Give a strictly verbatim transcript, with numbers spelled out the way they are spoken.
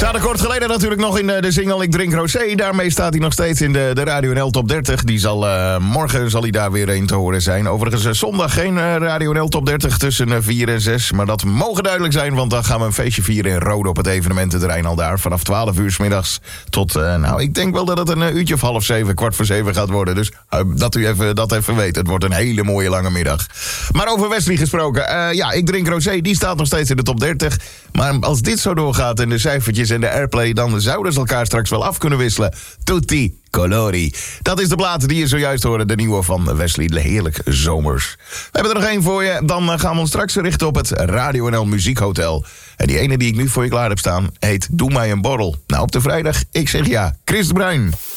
Staat er kort geleden natuurlijk nog in de, de single Ik Drink Rosé. Daarmee staat hij nog steeds in de, de Radio N L Top dertig. Die zal, uh, morgen zal hij daar weer een te horen zijn. Overigens uh, zondag geen uh, Radio N L Top dertig tussen uh, vier en zes. Maar dat mogen duidelijk zijn, want dan gaan we een feestje vieren in Rode op het evenemententerrein al daar. Vanaf twaalf uur 's middags tot, uh, nou, ik denk wel dat het een uh, uurtje of half zeven, kwart voor zeven gaat worden. Dus uh, dat u even, dat even weet. Het wordt een hele mooie lange middag. Maar over Wesley gesproken. Uh, ja, Ik Drink Rosé, die staat nog steeds in de top dertig. Maar als dit zo doorgaat en de cijfertjes en de airplay, dan zouden ze elkaar straks wel af kunnen wisselen. Tutti colori. Dat is de plaat die je zojuist hoorde, de nieuwe van Wesley, de heerlijk zomers. We hebben er nog één voor je. Dan gaan we ons straks richten op het Radio N L Muziekhotel. En die ene die ik nu voor je klaar heb staan heet Doe mij een borrel. Nou, op de vrijdag, ik zeg ja. Chris de Bruin.